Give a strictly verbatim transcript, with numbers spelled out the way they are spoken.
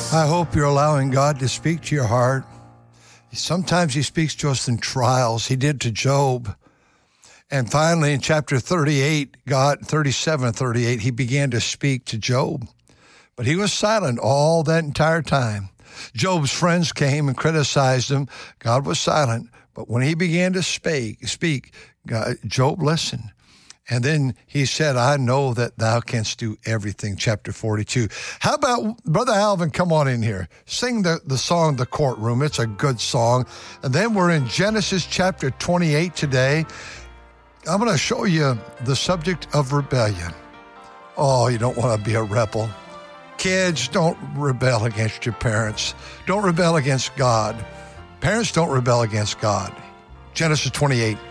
I hope you're allowing God to speak to your heart. Sometimes he speaks to us in trials. He did to Job. And finally, in chapter thirty-eight, God, thirty-seven, thirty-eight, he began to speak to Job. But he was silent all that entire time. Job's friends came and criticized him. God was silent. But when he began to speak, speak, God, Job listened. And then he said, I know that thou canst do everything, chapter forty-two. How about, Brother Alvin, come on in here. Sing the, the song, The Courtroom. It's a good song. And then we're in Genesis chapter twenty-eight today. I'm going to show you the subject of rebellion. Oh, you don't want to be a rebel. Kids, don't rebel against your parents. Don't rebel against God. Parents don't rebel against God. Genesis twenty-eight.